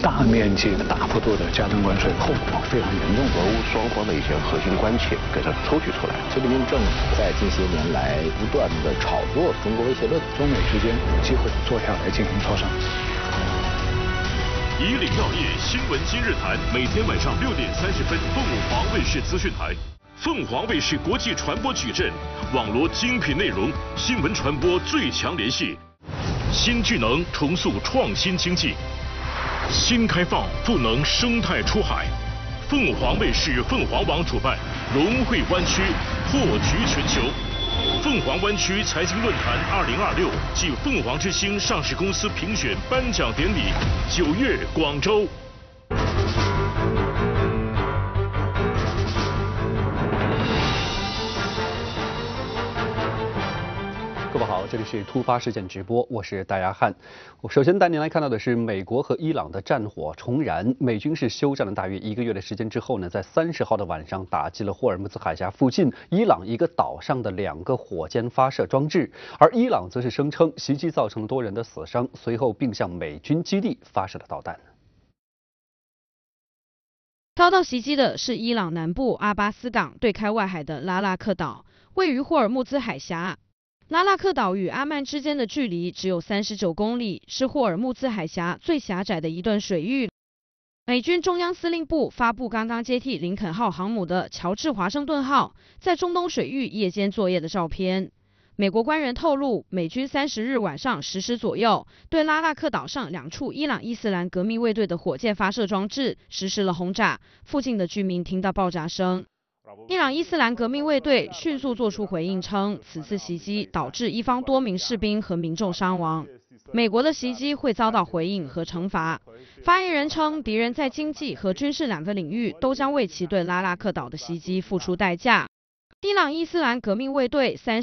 大面积的、大幅度的加征关税，后果非常严重。 俄乌双方的一些核心关切给它抽取出来。 习近平政府在近些年来不断的炒作中国威胁论， 中美之间有机会坐下来进行磋商。 以岭药业新闻今日谈，每天晚上6点30分，凤凰卫视资讯台。凤凰卫视国际传播矩阵，网罗精品内容，新闻传播最强联系。新智能重塑创新经济，新开放赋能生态出海。凤凰卫视凤凰网主办龙汇湾区破局全球。凤凰湾区财经论坛2026暨凤凰之星上市公司评选颁奖典礼9月广州。 各位好，这里是突发事件直播，我是戴亚汉。我首先带您来看到的是美国和伊朗的战火重燃。美军是休战了大约1个月的时间之后呢，在30号的晚上打击了霍尔木兹海峡附近伊朗一个岛上的2个火箭发射装置，而伊朗则是声称袭击造成了多人的死伤，随后并向美军基地发射了导弹。 遭到袭击的是伊朗南部阿巴斯港对开外海的拉拉克岛，位于霍尔木兹海峡。拉拉克岛与阿曼之间的距离只有39公里，是霍尔木兹海峡最狭窄的一段水域。美军中央司令部发布刚刚接替林肯号航母的乔治华盛顿号在中东水域夜间作业的照片。美国官员透露，美军30日晚上10时左右，对拉拉克岛上2处伊朗伊斯兰革命卫队的火箭发射装置实施了轰炸，附近的居民听到爆炸声。伊朗伊斯兰革命卫队迅速做出回应称，此次袭击导致伊方多名士兵和民众伤亡。美国的袭击会遭到回应和惩罚。发言人称，敌人在经济和军事2个领域都将为其对拉拉克岛的袭击付出代价。伊朗伊斯兰革命卫队30